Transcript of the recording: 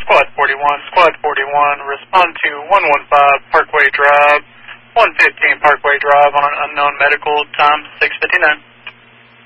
Squad 41, respond to 115 Parkway Drive, 115 Parkway Drive on an unknown medical, time 6:59.